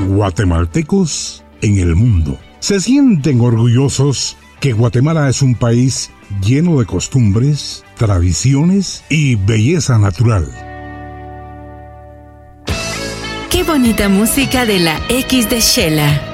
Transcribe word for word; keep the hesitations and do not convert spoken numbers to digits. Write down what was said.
Guatemaltecos en el mundo se sienten orgullosos que Guatemala es un país lleno de costumbres, tradiciones y belleza natural. Qué bonita música de la X de Shela.